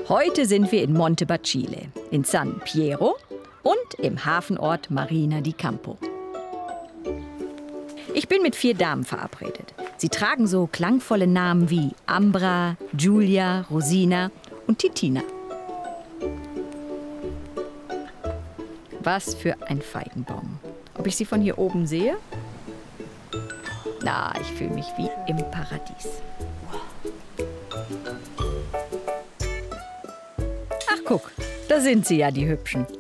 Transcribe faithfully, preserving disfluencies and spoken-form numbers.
Heute sind wir in Monte Bacile, in San Piero und im Hafenort Marina di Campo. Ich bin mit vier Damen verabredet. Sie tragen so klangvolle Namen wie Ambra, Giulia, Rosina und Titina. Was für ein Feigenbaum. Ob ich sie von hier oben sehe? Na, ich fühle mich wie im Paradies. Ach, guck, da sind sie ja, die Hübschen.